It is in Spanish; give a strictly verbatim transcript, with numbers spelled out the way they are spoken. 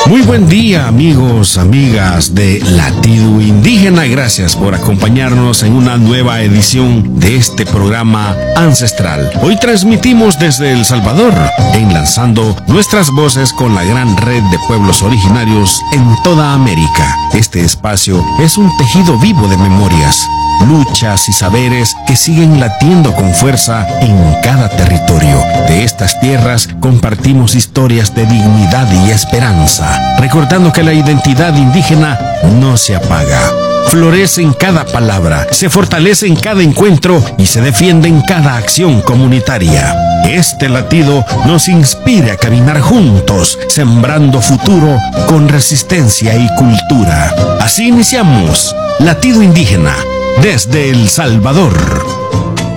Muy buen día, amigos, amigas de Latido Indígena. Gracias por acompañarnos en una nueva edición de este programa ancestral. Hoy transmitimos desde El Salvador, enlazando nuestras voces con la gran red de pueblos originarios en toda América. Este espacio es un tejido vivo de memorias, luchas y saberes que siguen latiendo con fuerza en cada territorio. De estas tierras compartimos historias de dignidad y esperanza, recordando que la identidad indígena no se apaga. Florece en cada palabra, se fortalece en cada encuentro y se defiende en cada acción comunitaria. Este latido nos inspira a caminar juntos, sembrando futuro con resistencia y cultura. Así iniciamos Latido Indígena desde El Salvador.